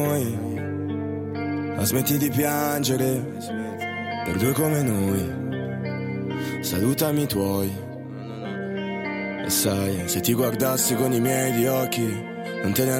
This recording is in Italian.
Ma smetti di piangere per due come noi. Salutami i tuoi. E sai, se ti guardassi con i miei occhi non te ne